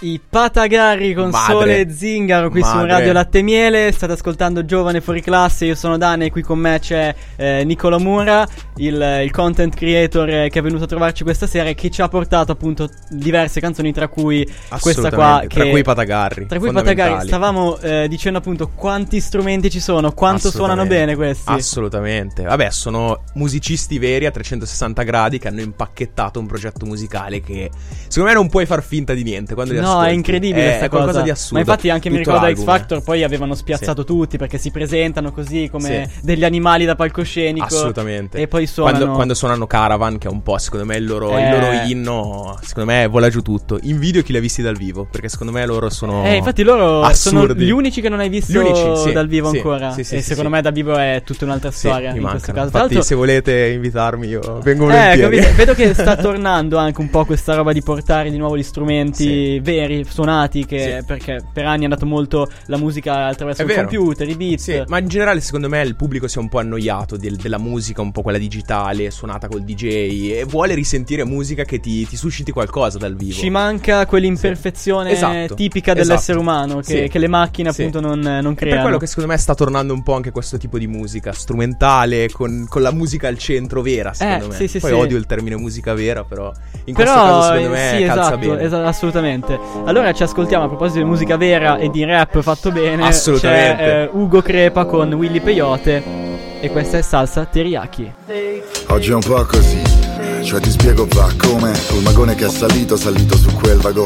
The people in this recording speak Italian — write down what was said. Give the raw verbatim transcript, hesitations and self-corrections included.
I Patagari con Madre. Sole e Zingaro qui Madre. su Radio Latte e Miele. State ascoltando Giovane Fuori Classe. Io sono Dane e qui con me c'è eh, Nicola Mura, il, il content creator eh, che è venuto a trovarci questa sera e che ci ha portato appunto diverse canzoni, tra cui questa qua che, tra cui i Patagarri. Tra cui i Patagari. Stavamo eh, dicendo appunto quanti strumenti ci sono, quanto suonano bene questi. Assolutamente. Vabbè, sono musicisti veri a trecentosessanta gradi che hanno impacchettato un progetto musicale che secondo me non puoi far finta di niente quando li No, ascolti. è incredibile È sta qualcosa cosa. di assurdo. Ma infatti anche mi Tutto ricordo X l'album. Factor poi avevano spiazzato Sì. tutti perché si presentano così come Sì. degli animali da palcoscenico. Assolutamente. E poi suonano quando, quando suonano Caravan, che è un po' secondo me il loro, Eh. il loro inno, secondo me vola giù tutto. Invidio chi li ha visti dal vivo, perché secondo me loro sono Eh, infatti loro assurdi. sono gli unici che non hai visto Gli unici, sì, dal vivo sì, ancora. sì, sì, e sì, secondo sì. me dal vivo è tutta un'altra Sì, storia mi in questo mancano. caso. Tra Infatti, l'altro, se volete invitarmi, io vengo eh, volentieri. capito? Vedo che sta tornando anche un po' questa roba di portare di nuovo gli strumenti Sì. veri, suonati, che Sì. perché per anni è andato molto la musica attraverso È il vero. computer, i beat. Sì, ma in generale secondo me il pubblico si è un po' annoiato del- della musica, un po' quella digitale, suonata col D J, e vuole risentire musica che ti, ti susciti qualcosa dal vivo. Ci manca quell'imperfezione Sì. Esatto. tipica Esatto. dell'essere umano che, Sì. che le macchine Sì. appunto non, non È creano. per quello che secondo me sta tornando un po' anche questo tipo di musica strumentale, con, con la musica al centro vera, secondo Eh, me. sì, sì, Poi sì. odio il termine musica vera, però in Però, questo caso secondo eh, me sì, calza esatto, bene. esa- assolutamente. Allora ci ascoltiamo a proposito di musica vera e di rap fatto bene. Assolutamente. C'è eh, Ugo Crepa con Willy Peyote e questa è Salsa Teriyaki. Oggi è un po' così, cioè ti spiego va come col magone che è salito, salito su quel vagone.